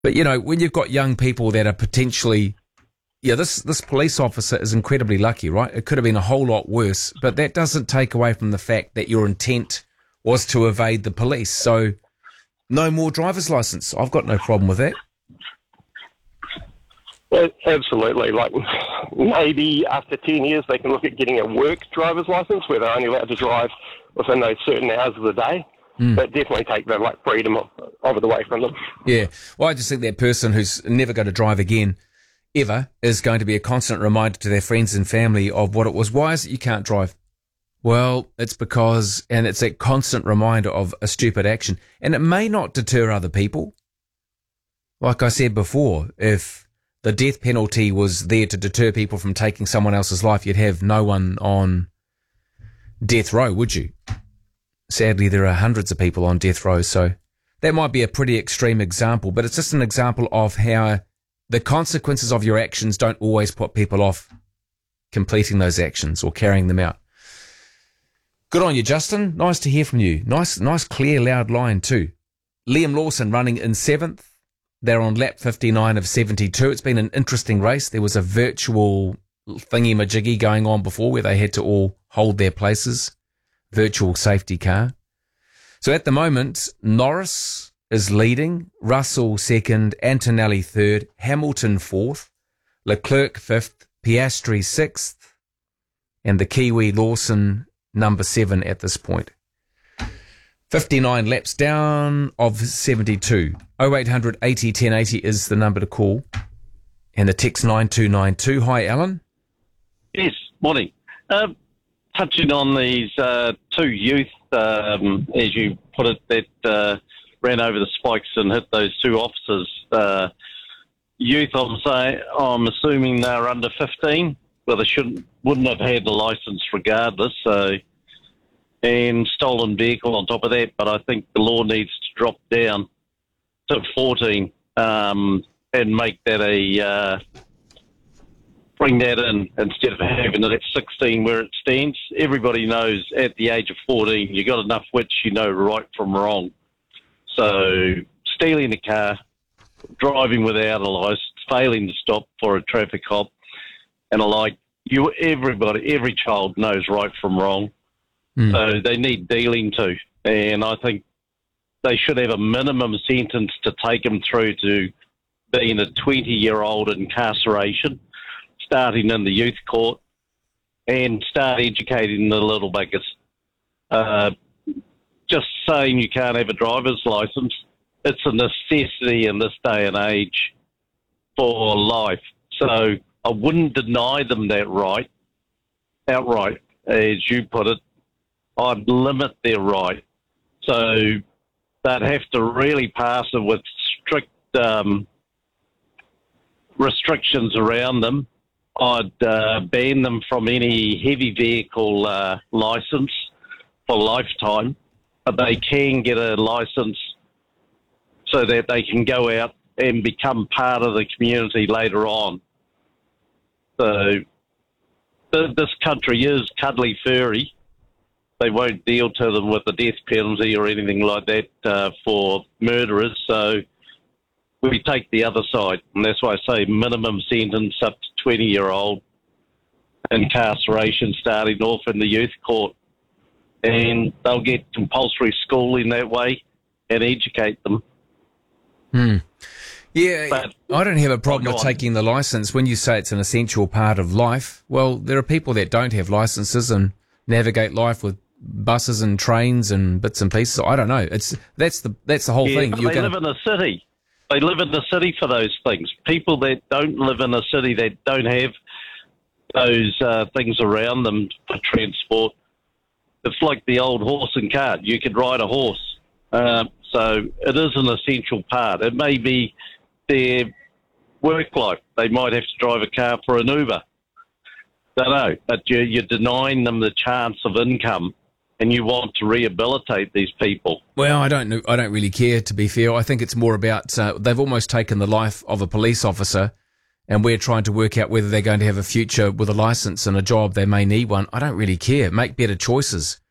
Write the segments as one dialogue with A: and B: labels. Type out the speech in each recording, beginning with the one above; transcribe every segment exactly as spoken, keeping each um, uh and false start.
A: But, you know, when you've got young people that are potentially, yeah, this, this police officer is incredibly lucky, right? It could have been a whole lot worse, but that doesn't take away from the fact that your intent was to evade the police. So no more driver's license. I've got no problem with that.
B: Uh, Absolutely. Like, maybe after ten years they can look at getting a work driver's license where they're only allowed to drive within those certain hours of the day. Mm. But definitely take the like freedom of, of it away from them.
A: Yeah. Well, I just think that person who's never going to drive again, ever, is going to be a constant reminder to their friends and family of what it was. Why is it you can't drive? Well, it's because, and it's that constant reminder of a stupid action. And it may not deter other people. Like I said before, if the death penalty was there to deter people from taking someone else's life, you'd have no one on death row, would you? Sadly, there are hundreds of people on death row, so that might be a pretty extreme example, but it's just an example of how the consequences of your actions don't always put people off completing those actions or carrying them out. Good on you, Justin. Nice to hear from you. Nice, nice, clear, loud line too. Liam Lawson running in seventh. They're on lap fifty-nine of seventy-two. It's been an interesting race. There was a virtual thingy-majiggy going on before where they had to all hold their places. Virtual safety car. So at the moment, Norris is leading, Russell second, Antonelli third, Hamilton fourth, Leclerc fifth, Piastri sixth, and the Kiwi Lawson number seven at this point. fifty-nine laps down of seventy-two. oh eight hundred eighty ten eighty is the number to call. And the text nine two nine two. Hi, Alan.
C: Yes, morning. Um, touching on these uh, two youth, um, as you put it, that uh, ran over the spikes and hit those two officers. Uh, youth, I'm saying, I'm assuming they're under fifteen. Well, they shouldn't, wouldn't have had the licence regardless. So, and stolen vehicle on top of that. But I think the law needs to drop down to fourteen um, and make that a. Uh, Bring that in instead of having it at sixteen where it stands. Everybody knows at the age of fourteen, you got enough wits, you know right from wrong. So stealing a car, driving without a license, failing to stop for a traffic cop, and a like, you everybody, every child knows right from wrong. Mm. So they need dealing too, and I think they should have a minimum sentence to take them through to being a twenty-year-old incarceration, starting in the youth court, and start educating the little buggers. Uh, just saying you can't have a driver's licence, it's a necessity in this day and age for life. So I wouldn't deny them that right, outright, as you put it. I'd limit their right. So they'd have to really pass it with strict um, restrictions around them. I'd uh, ban them from any heavy vehicle uh, licence for lifetime, but they can get a licence so that they can go out and become part of the community later on. So th- this country is cuddly furry. They won't deal to them with the death penalty or anything like that uh, for murderers, so we take the other side, and that's why I say minimum sentence up to twenty-year-old incarceration starting off in the youth court. And they'll get compulsory schooling that way and educate them.
A: Hmm. Yeah,
C: but,
A: I don't have a problem
C: oh,
A: with
C: on.
A: taking the licence when you say it's an essential part of life. Well, there are people that don't have licences and navigate life with buses and trains and bits and pieces. I don't know. It's that's the that's the whole
C: yeah,
A: thing.
C: But
A: You're
C: they
A: gonna...
C: live in a city. They live in the city for those things. People that don't live in a city, that don't have those uh, things around them for transport, it's like the old horse and cart. You could ride a horse. Uh, so it is an essential part. It may be their work life. They might have to drive a car for an Uber. Don't know. But you're, you're denying them the chance of income, and you want to rehabilitate these people.
A: Well, I don't know. I don't really care, to be fair. I think it's more about uh, they've almost taken the life of a police officer, and we're trying to work out whether they're going to have a future with a licence and a job. They may need one. I don't really care. Make better choices.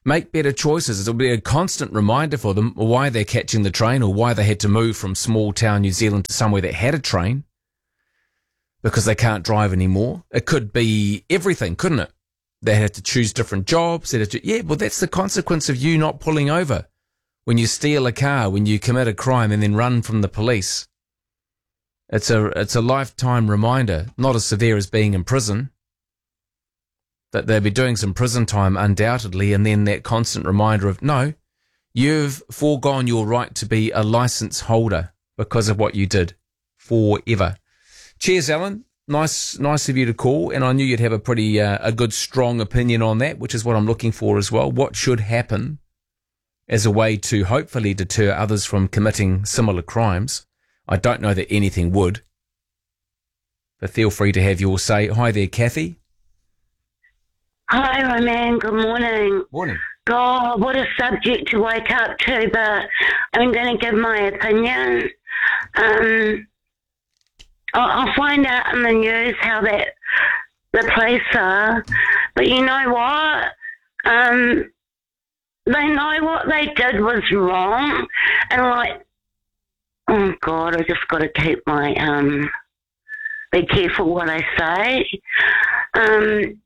A: Make better choices. It'll be a constant reminder for them why they're catching the train or why they had to move from small town New Zealand to somewhere that had a train because they can't drive anymore. It could be everything, couldn't it? They had to choose different jobs. They had to, yeah, well, that's the consequence of you not pulling over. When you steal a car, when you commit a crime and then run from the police. It's a, it's a lifetime reminder, not as severe as being in prison. That they'll be doing some prison time undoubtedly, and then that constant reminder of, no, you've foregone your right to be a licence holder because of what you did forever. Cheers, Alan. Nice nice of you to call, and I knew you'd have a pretty uh, a good, strong opinion on that, which is what I'm looking for as well. What should happen as a way to hopefully deter others from committing similar crimes? I don't know that anything would, but feel free to have your say. Hi there, Kathy.
D: Hi, Roman. Good morning.
A: Morning.
D: God, what a subject to wake up to, but I'm going to give my opinion. Um, I'll, I'll find out in the news how that the police are, but you know what? Um, they know what they did was wrong, and like, oh God, I just got to keep my um, be careful what I say. Um.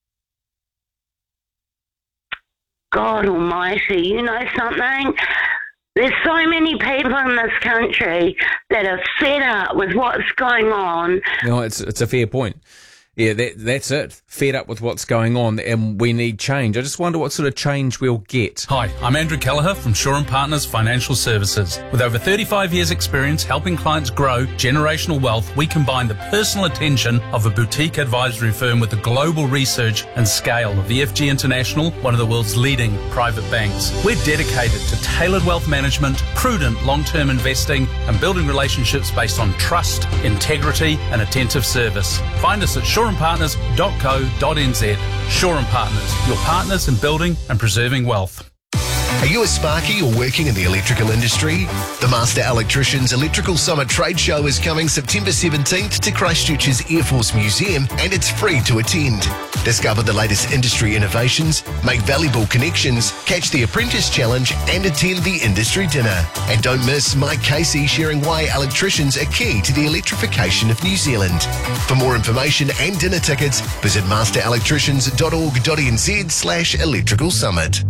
D: God almighty, you know something? There's so many people in this country that are fed up with what's going on.
A: No, it's it's a fair point. Yeah, that, that's it. Fed up with what's going on, and we need change. I just wonder what sort of change we'll get.
E: Hi, I'm Andrew Kelleher from Shaw and Partners Financial Services. With over thirty-five years experience helping clients grow generational wealth, we combine the personal attention of a boutique advisory firm with the global research and scale of E F G International, one of the world's leading private banks. We're dedicated to tailored wealth management, prudent long-term investing, and building relationships based on trust, integrity, and attentive service. Find us at shaw and partners dot co dot n z. Shaw and Partners, your partners in building and preserving wealth.
F: Are you a sparky or working in the electrical industry? The Master Electricians Electrical Summit Trade Show is coming September seventeenth to Christchurch's Air Force Museum, and it's free to attend. Discover the latest industry innovations, make valuable connections, catch the Apprentice Challenge, and attend the industry dinner. And don't miss Mike Casey sharing why electricians are key to the electrification of New Zealand. For more information and dinner tickets, visit master electricians dot org dot n z slash electrical summit.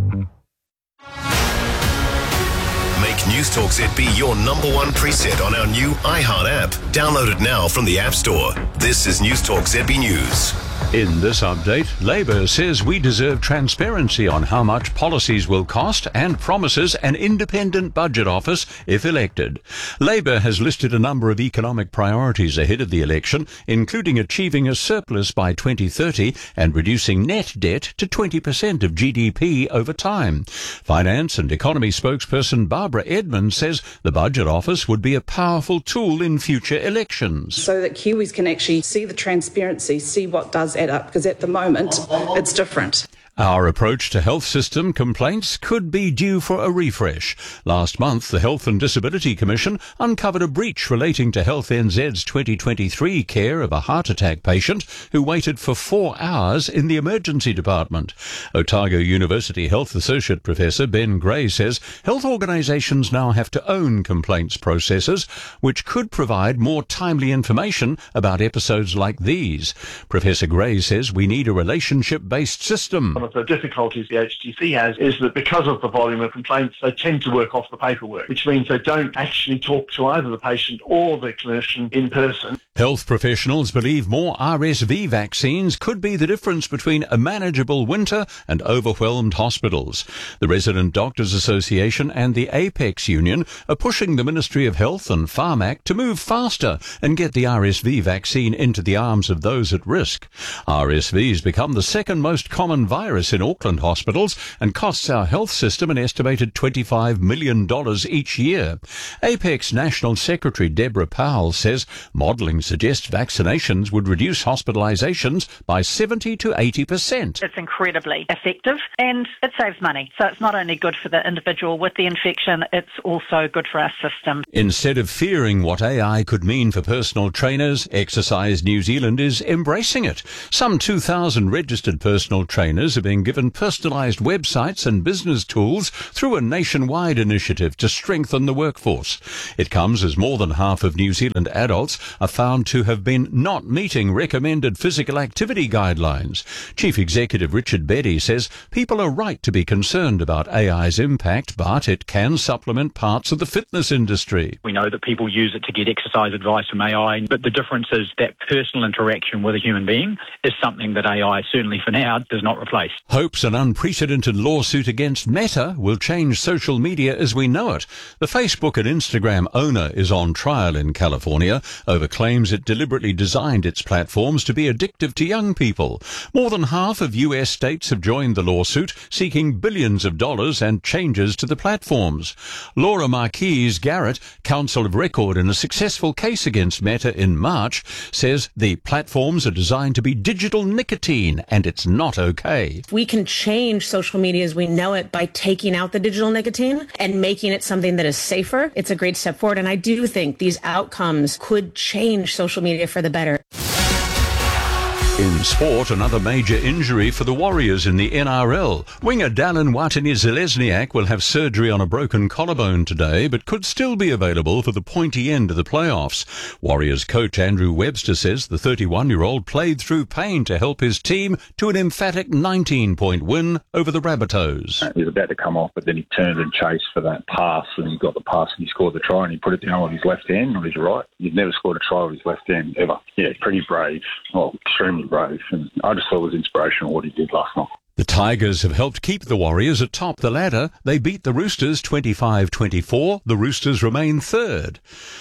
F: Make News Talk Z B your number one preset on our new iHeart app. Download it now from the App Store. This is News Talk Z B News.
G: In this update, Labour says we deserve transparency on how much policies will cost and promises an independent budget office if elected. Labour has listed a number of economic priorities ahead of the election, including achieving a surplus by twenty thirty and reducing net debt to twenty percent of G D P over time. Finance and Economy spokesperson Barbara Edmonds says the budget office would be a powerful tool in future elections.
H: So that Kiwis can actually see the transparency, see what does add up, because at the moment it's different.
G: Our approach to health system complaints could be due for a refresh. Last month, the Health and Disability Commission uncovered a breach relating to Health N Z's twenty twenty-three care of a heart attack patient who waited for four hours in the emergency department. Otago University Health Associate Professor Ben Gray says health organisations now have to own complaints processes, which could provide more timely information about episodes like these. Professor Gray says we need a relationship-based system.
I: One of the difficulties the H T C has is that because of the volume of complaints, they tend to work off the paperwork, which means they don't actually talk to either the patient or the clinician in person.
G: Health professionals believe more R S V vaccines could be the difference between a manageable winter and overwhelmed hospitals. The Resident Doctors Association and the Apex Union are pushing the Ministry of Health and Pharmac to move faster and get the R S V vaccine into the arms of those at risk. R S V has become the second most common virus in Auckland hospitals and costs our health system an estimated twenty-five million dollars each year. Apex National Secretary Deborah Powell says modelling suggests vaccinations would reduce hospitalizations by seventy to eighty percent.
J: It's incredibly effective and it saves money. So it's not only good for the individual with the infection, it's also good for our system.
G: Instead of fearing what A I could mean for personal trainers, Exercise New Zealand is embracing it. Some two thousand registered personal trainers are being given personalised websites and business tools through a nationwide initiative to strengthen the workforce. It comes as more than half of New Zealand adults are found to have been not meeting recommended physical activity guidelines. Chief Executive Richard Beddy says people are right to be concerned about A I's impact, but it can supplement parts of the fitness industry.
K: We know that people use it to get exercise advice from A I, but the difference is that personal interaction with a human being is something that A I, certainly for now, does not replace.
G: Hopes an unprecedented lawsuit against Meta will change social media as we know it. The Facebook and Instagram owner is on trial in California over claims it deliberately designed its platforms to be addictive to young people. More than half of U S states have joined the lawsuit, seeking billions of dollars and changes to the platforms. Laura Marquise Garrett, counsel of record in a successful case against Meta in March, says the platforms are designed to be digital nicotine and it's not okay.
L: We can change social media as we know it by taking out the digital nicotine and making it something that is safer. It's a great step forward, and I do think these outcomes could change social media for the better.
G: In sport, another major injury for the Warriors in the N R L. Winger Dallin Watene-Zelezniak will have surgery on a broken collarbone today, but could still be available for the pointy end of the playoffs. Warriors coach Andrew Webster says the thirty-one-year-old played through pain to help his team to an emphatic nineteen-point win over the Rabbitohs.
M: He was about to come off, but then he turned and chased for that pass, and he got the pass and he scored the try, and he put it down with his left hand, not his right. He's never scored a try with his left hand, ever. Yeah, pretty brave. Well, extremely brave, and I just thought it was inspirational what he did last night.
G: The Tigers have helped keep the Warriors atop the ladder. They beat the Roosters twenty-five twenty-four. The Roosters remain third.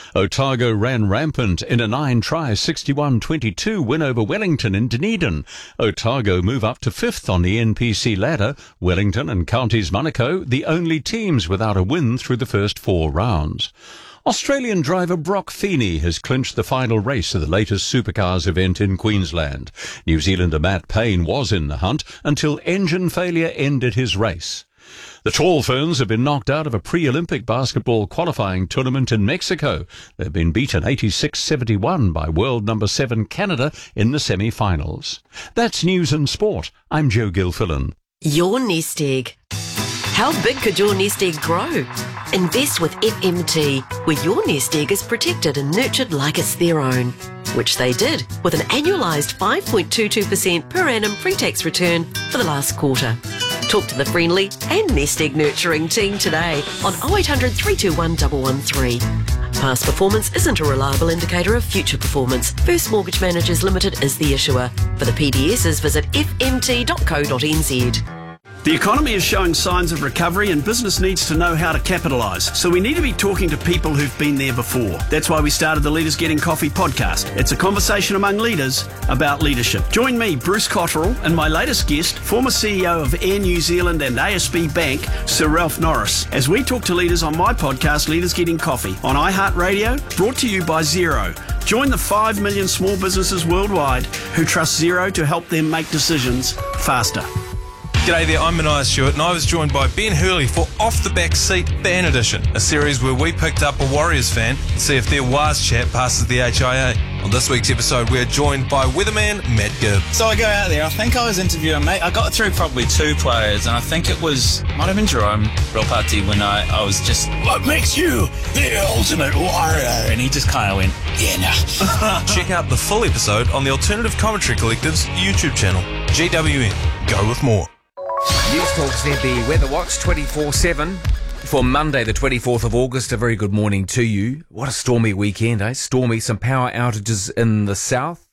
G: Otago ran rampant in a nine-try sixty-one twenty-two win over Wellington in Dunedin. Otago move up to fifth on the N P C ladder. Wellington and Counties Manukau, the only teams without a win through the first four rounds. Australian driver Brock Feeney has clinched the final race of the latest supercars event in Queensland. New Zealander Matt Payne was in the hunt until engine failure ended his race. The Tall Ferns have been knocked out of a pre-Olympic basketball qualifying tournament in Mexico. They've been beaten eighty-six seventy-one by world number seven Canada in the semi-finals. That's news and sport. I'm Joe Gilfillan.
N: Your nest egg. How big could your nest egg grow? Invest with F M T, where your nest egg is protected and nurtured like it's their own, which they did with an annualised five point two two percent per annum pre-tax return for the last quarter. Talk to the friendly and nest egg nurturing team today on oh eight hundred, three two one, one one three. Past performance isn't a reliable indicator of future performance. First Mortgage Managers Limited is the issuer. For the P D Ss, visit f m t dot co dot n z.
O: The economy is showing signs of recovery and business needs to know how to capitalise. So we need to be talking to people who've been there before. That's why we started the Leaders Getting Coffee podcast. It's a conversation among leaders about leadership. Join me, Bruce Cotterill, and my latest guest, former C E O of Air New Zealand and A S B Bank, Sir Ralph Norris, as we talk to leaders on my podcast, Leaders Getting Coffee, on iHeartRadio, brought to you by Xero. Join the five million small businesses worldwide who trust Xero to help them make decisions faster.
P: G'day there, I'm Maniah Stewart, and I was joined by Ben Hurley for Off the Back Seat Fan Edition, a series where we picked up a Warriors fan to see if their Waz chat passes the H I A. On this week's episode, we're joined by weatherman Matt Gibb.
Q: So I go out there, I think I was interviewing, mate, I got through probably two players, and I think it was, might have been Jerome Rilpati, when I, I was just, what makes you the ultimate warrior? And he just kind of went, yeah, nah.
P: Check out the full episode on the Alternative Commentary Collective's YouTube channel. G W N, go with more.
A: News Talk Z B Weather Watch twenty-four seven for Monday the twenty-fourth of August. A very good morning to you. What a stormy weekend, eh? Stormy, some power outages in the south,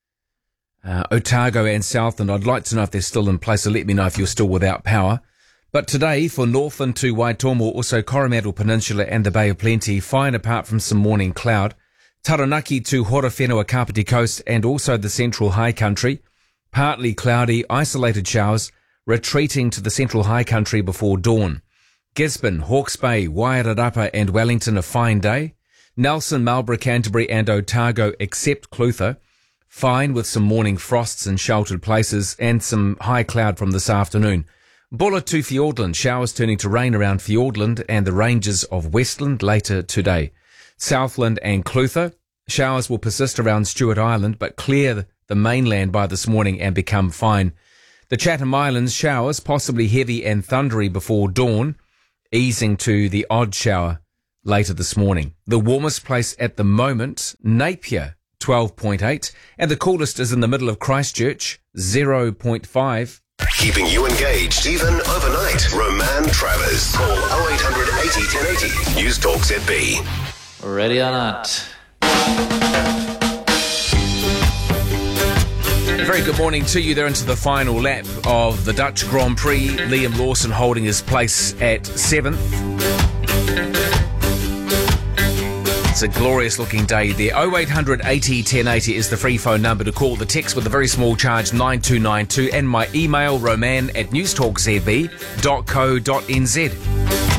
A: uh, Otago and Southland. I'd like to know if they're still in place, so let me know if you're still without power. But today for Northland to Waitomo, also Coromandel Peninsula and the Bay of Plenty, fine apart from some morning cloud. Taranaki to Horowhenua Kapiti Coast and also the central high country, partly cloudy, isolated showers, retreating to the central high country before dawn. Gisborne, Hawke's Bay, Wairarapa and Wellington a fine day. Nelson, Marlborough, Canterbury and Otago except Clutha. Fine with some morning frosts in sheltered places and some high cloud from this afternoon. Buller to Fiordland, showers turning to rain around Fiordland and the ranges of Westland later today. Southland and Clutha, showers will persist around Stewart Island but clear the mainland by this morning and become fine. The Chatham Islands, showers possibly heavy and thundery before dawn, easing to the odd shower later this morning. The warmest place at the moment, Napier, twelve point eight, and the coolest is in the middle of Christchurch, zero point five.
F: Keeping you engaged even overnight. Roman Travers. Call oh eight hundred eighty ten eighty. News Talk Z B.
R: Ready or not.
A: A very good morning to you. They're into the final lap of the Dutch Grand Prix. Liam Lawson holding his place at seventh. It's a glorious looking day there. oh eight hundred eighty ten eighty is the free phone number to call. The text with a very small charge nine two nine two and my email roman at newstalkzb dot co dot nz.